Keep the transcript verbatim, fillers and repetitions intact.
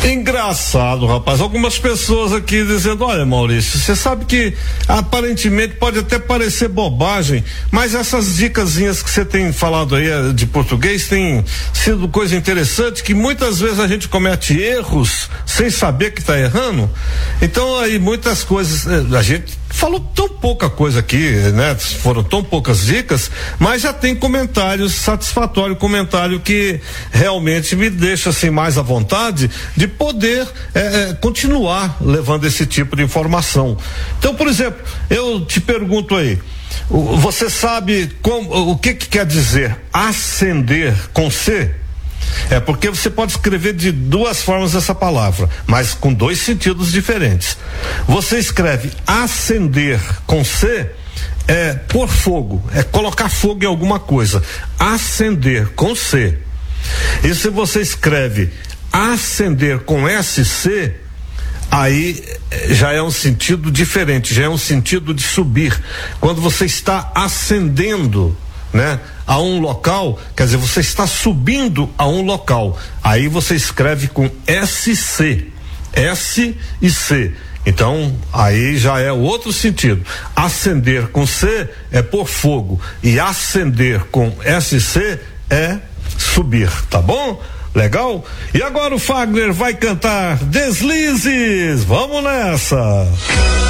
Engraçado, rapaz. Algumas pessoas aqui dizendo: olha, Maurício, você sabe que aparentemente pode até parecer bobagem, mas essas dicasinhas que você tem falado aí de português tem sido coisa interessante, que muitas vezes a gente comete erros sem saber que está errando. Então aí muitas coisas, a gente falou tão pouca coisa aqui, né? Foram tão poucas dicas, mas já tem comentários satisfatórios, comentário que realmente me deixa assim mais à vontade de poder é, é, continuar levando esse tipo de informação. Então, por exemplo, eu te pergunto aí, você sabe como, o que que quer dizer acender com C? É porque você pode escrever de duas formas essa palavra, mas com dois sentidos diferentes. Você escreve acender com C, é pôr fogo, é colocar fogo em alguma coisa. Acender com C. E se você escreve acender com S C, aí já é um sentido diferente, já é um sentido de subir. Quando você está ascendendo, né, a um local, quer dizer, você está subindo a um local. Aí você escreve com S C, S e C. Então, aí já é outro sentido. Acender com C é pôr fogo, e acender com S C é subir, tá bom? Legal? E agora o Fagner vai cantar Deslizes. Vamos nessa!